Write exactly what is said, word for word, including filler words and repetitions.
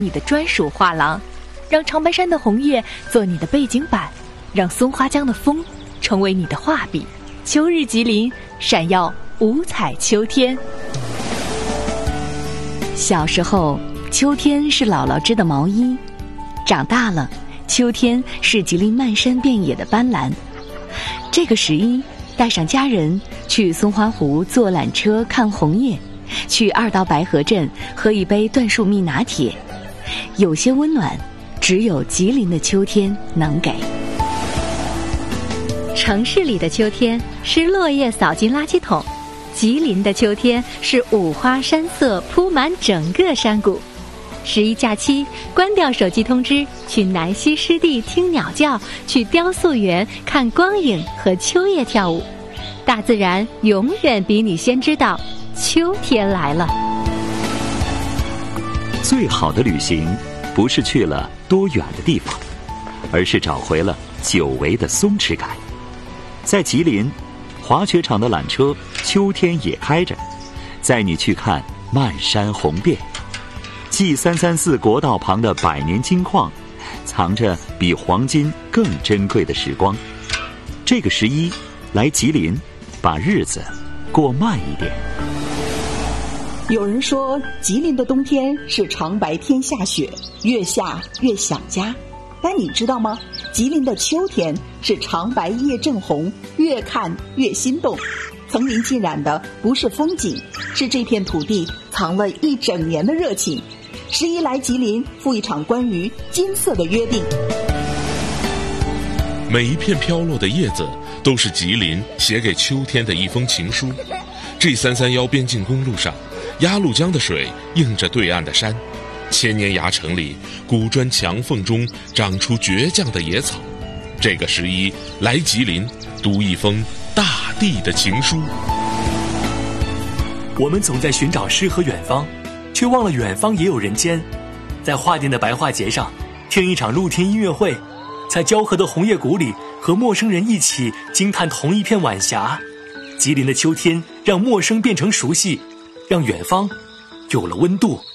你的专属画廊，让长白山的红叶做你的背景板，让松花江的风成为你的画笔。秋日吉林，闪耀五彩秋天。小时候，秋天是姥姥织的毛衣；长大了，秋天是吉林漫山遍野的斑斓。这个十一，带上家人去松花湖坐缆车看红叶，去二道白河镇喝一杯椴树蜜拿铁。有些温暖，只有吉林的秋天能给。 城市里的秋天是落叶扫进垃圾桶，吉林的秋天是五花山色铺满整个山谷。十一假期，关掉手机通知，去南溪湿地听鸟叫，去雕塑园看光影和秋叶跳舞。大自然永远比你先知道秋天来了。 最好的旅行不是去了多远的地方，而是找回了久违的松弛感。在吉林，滑雪场的缆车秋天也开着，载你去看漫山红遍。G 三三四国道旁的百年金矿，藏着比黄金更珍贵的时光。这个十一，来吉林，把日子过慢一点。 有人说，吉林的冬天是长白天下雪，越下越想家。但你知道吗？吉林的秋天是长白夜正红，越看越心动。层林尽染的不是风景，是这片土地藏了一整年的热情。十一来吉林，赴一场关于金色的约定。 每一片飘落的叶子，都是吉林写给秋天的一封情书。G 三三一边境公路上，鸭绿江的水映着对岸的山，千年崖城里，古砖墙缝中长出倔强的野草。这个十一，来吉林，读一封大地的情书。 我们总在寻找诗和远方，却忘了远方也有人间。在画店的白桦节上，听一场露天音乐会，在交河的红叶谷里，和陌生人一起惊叹同一片晚霞。吉林的秋天，让陌生变成熟悉，让远方有了温度。